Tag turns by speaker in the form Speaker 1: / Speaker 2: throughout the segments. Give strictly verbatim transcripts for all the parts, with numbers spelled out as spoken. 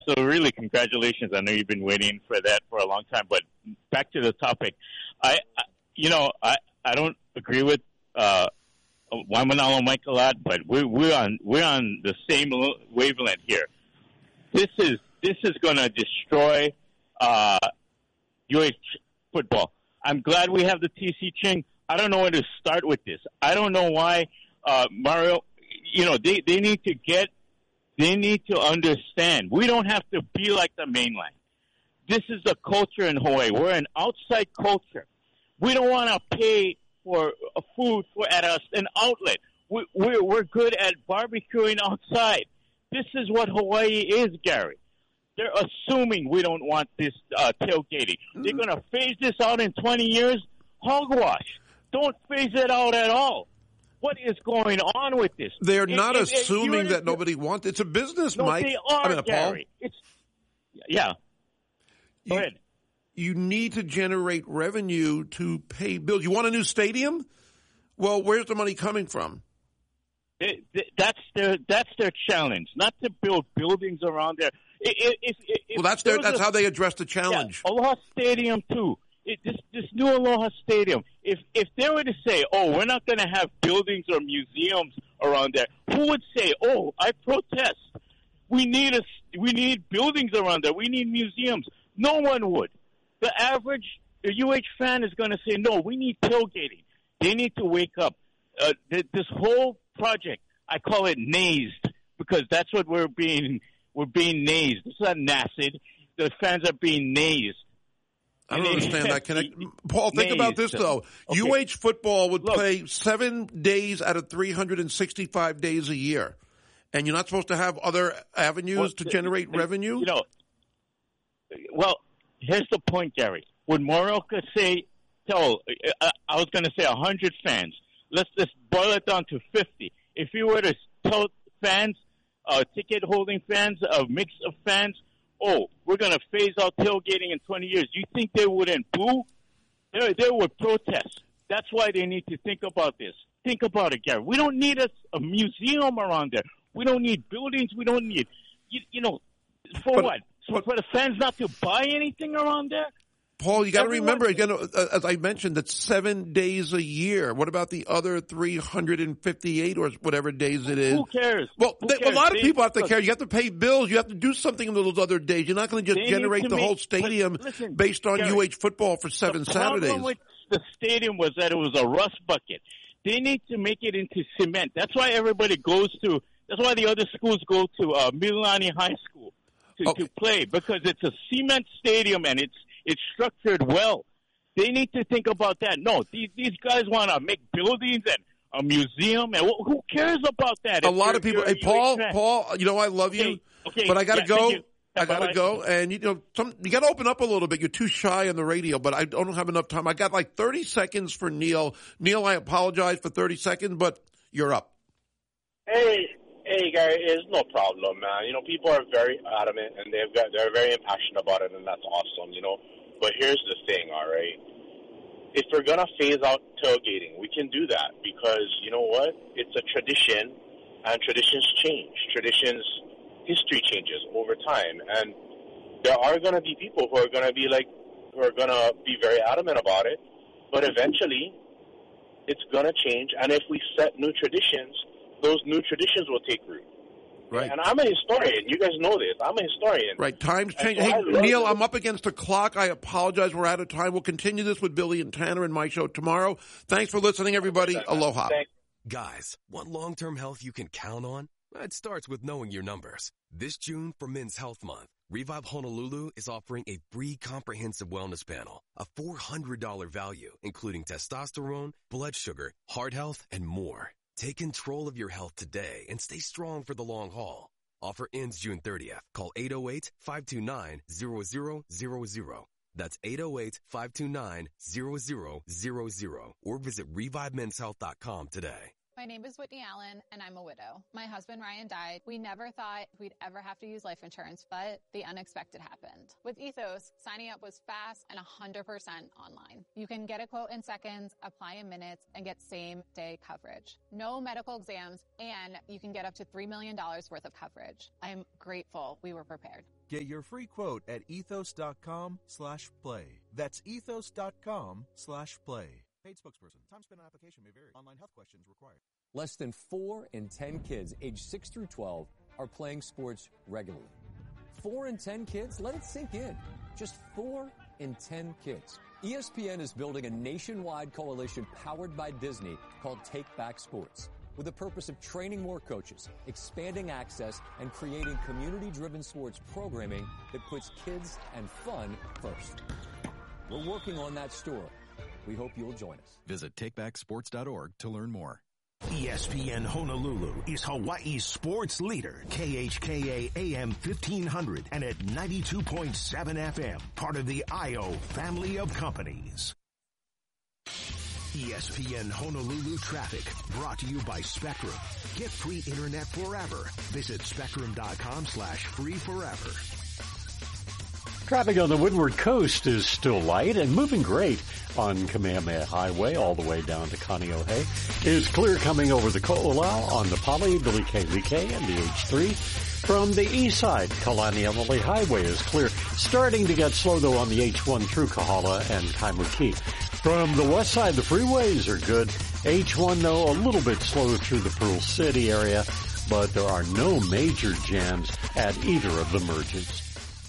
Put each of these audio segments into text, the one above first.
Speaker 1: So really, congratulations. I know you've been waiting for that for a long time. But back to the topic, I, I you know, I, I don't agree with uh, Waimanalo Mike a lot, but we're we're on we're on the same wavelength here. This is this is going to destroy uh, U H football. I'm glad we have the T C Ching. I don't know where to start with this. I don't know why uh, Mario. You know, they they need to get. They need to understand. We don't have to be like the mainland. This is the culture in Hawaii. We're an outside culture. We don't want to pay for a food for at us an outlet. We, we're we're good at barbecuing outside. This is what Hawaii is, Gary. They're assuming we don't want this uh, tailgating. They're going to phase this out in twenty years. Hogwash. Don't phase it out at all. What is going on with this?
Speaker 2: They're not
Speaker 1: it,
Speaker 2: assuming
Speaker 1: it,
Speaker 2: that nobody wants. It's a business,
Speaker 1: no,
Speaker 2: Mike.
Speaker 1: They are,
Speaker 2: I mean,
Speaker 1: Gary.
Speaker 2: Paul.
Speaker 1: It's yeah. Go
Speaker 2: you,
Speaker 1: ahead.
Speaker 2: You need to generate revenue to pay bills. You want a new stadium? Well, where's the money coming from?
Speaker 1: It, it, that's their that's their challenge. Not to build buildings around there. If, if, if
Speaker 2: well, that's their, that's
Speaker 1: a,
Speaker 2: how they address the challenge.
Speaker 1: Yeah, Aloha Stadium too. It, this this new Aloha Stadium. If if they were to say, "Oh, we're not going to have buildings or museums around there," who would say, "Oh, I protest. We need a we need buildings around there. We need museums." No one would. The average the U H fan is going to say, "No, we need tailgating." They need to wake up. Uh, th- this whole project, I call it nazed because that's what we're being we're being nazed. It's not nasted. The fans are being nazed.
Speaker 2: I don't understand that connect. Paul, think about this, though. Okay. U H football would Look, play seven days out of three hundred sixty-five days a year. And you're not supposed to have other avenues well, to generate the, revenue?
Speaker 1: You know, well, here's the point, Gary. Would Moroka say, tell, uh, I was going to say one hundred fans. Let's just boil it down to fifty. If you were to tell fans, uh, ticket-holding fans, a mix of fans, oh, we're going to phase out tailgating in twenty years. You think they wouldn't boo? They, they would protest. That's why they need to think about this. Think about it, Gary. We don't need a, a museum around there. We don't need buildings. We don't need, you, you know, for but, what? So but, for the fans not to buy anything around there?
Speaker 2: Paul, you got to remember, again, as I mentioned, that's seven days a year. What about the other three hundred fifty-eight or whatever days it is?
Speaker 1: Who cares?
Speaker 2: Well,
Speaker 1: Who
Speaker 2: they,
Speaker 1: cares?
Speaker 2: a lot of
Speaker 1: they,
Speaker 2: people have to
Speaker 1: look,
Speaker 2: care. You have to pay bills. You have to do something in those other days. You're not going to just generate the
Speaker 1: make,
Speaker 2: whole stadium
Speaker 1: listen,
Speaker 2: based on
Speaker 1: Gary,
Speaker 2: U H football for seven
Speaker 1: the
Speaker 2: Saturdays.
Speaker 1: The problem with the stadium was that it was a rust bucket. They need to make it into cement. That's why everybody goes to, that's why the other schools go to uh, Mililani High School to, okay. to play, because it's a cement stadium and it's it's structured well. They need to think about that. No, these these guys want to make buildings and a museum, and who cares about that?
Speaker 2: A lot of people. Hey, Paul, Paul, you know I love you, okay, okay, but I got to yeah, go. I got to go, and you know, some you got to open up a little bit. You're too shy on the radio, but I don't have enough time. I got like thirty seconds for Neil. Neil, I apologize for thirty seconds, but you're up.
Speaker 3: Hey, hey, Gary, it's no problem, man. You know, people are very adamant, and they've got they're very impassioned about it, and that's awesome. You know. But here's the thing, all right? If we're going to phase out tailgating, we can do that because, you know what? It's a tradition, and traditions change. Traditions, history changes over time. And there are going to be people who are going to be like, who are going to be very adamant about it. But eventually, it's going to change. And if we set new traditions, those new traditions will take root.
Speaker 2: Right.
Speaker 3: And I'm a historian. You guys know this. I'm a historian.
Speaker 2: Right. Times change. So hey, Neil, I'm up against the clock. I apologize. We're out of time. We'll continue this with Billy and Tanner in my show tomorrow. Thanks for listening, everybody. Aloha.
Speaker 3: Thanks.
Speaker 4: Guys, want long-term health you can count on? It starts with knowing your numbers. This June for Men's Health Month, Revive Honolulu is offering a free comprehensive wellness panel, a four hundred dollars value, including testosterone, blood sugar, heart health, and more. Take control of your health today and stay strong for the long haul. Offer ends June thirtieth. Call eight oh eight, five two nine, zero zero zero zero. That's eight oh eight, five two nine, zero zero zero zero. Or visit revive men's health dot com today.
Speaker 5: My name is Whitney Allen, and I'm a widow. My husband, Ryan, died. We never thought we'd ever have to use life insurance, but the unexpected happened. With Ethos, signing up was fast and one hundred percent online. You can get a quote in seconds, apply in minutes, and get same-day coverage. No medical exams, and you can get up to three million dollars worth of coverage. I'm grateful we were prepared.
Speaker 6: Get your free quote at ethos.com slash play. That's ethos.com slash play. Paid spokesperson. Time spent on application may vary. Online health questions required.
Speaker 7: Less than four in ten kids aged six through twelve are playing sports regularly. Four in ten kids? Let it sink in. Just four in ten kids. E S P N is building a nationwide coalition powered by Disney called Take Back Sports, with the purpose of training more coaches, expanding access, and creating community-driven sports programming that puts kids and fun first. We're working on that story. We hope you'll join us.
Speaker 8: Visit take back sports dot org to learn more.
Speaker 9: E S P N Honolulu is Hawaii's sports leader. K H K A A M fifteen hundred and at ninety-two point seven F M. Part of the I O family of companies. E S P N Honolulu traffic brought to you by Spectrum. Get free internet forever. Visit spectrum.com slash free forever.
Speaker 10: Traffic on the Windward Coast is still light and moving great on Kamehameha Highway all the way down to Kaneohe. It's clear coming over the Ko'olau on the Pali, Billy K. Like, and the H three. From the east side, Kalani Emily Highway is clear. Starting to get slow, though, on the H one through Kahala and Kaimuki. From the west side, the freeways are good. H one, though, a little bit slow through the Pearl City area, but there are no major jams at either of the merges.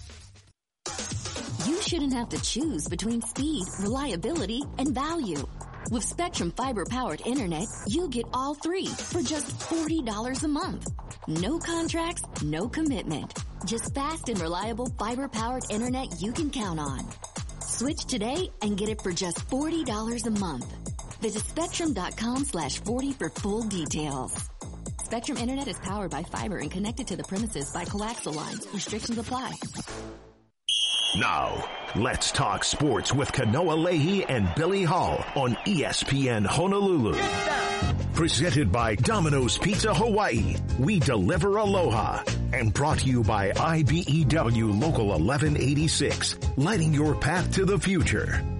Speaker 11: You shouldn't have to choose between speed, reliability, and value. With Spectrum fiber-powered internet, you get all three for just forty dollars a month. No contracts, no commitment. Just fast and reliable fiber-powered internet you can count on. Switch today and get it for just forty dollars a month. Visit spectrum.com slash 40 for full details. Spectrum Internet is powered by fiber and connected to the premises by coaxial lines. Restrictions apply.
Speaker 9: Now, let's talk sports with Kanoa Leahy and Billy Hall on E S P N Honolulu. Presented by Domino's Pizza Hawaii. We deliver aloha. And brought to you by I B E W Local eleven eighty-six. Lighting your path to the future.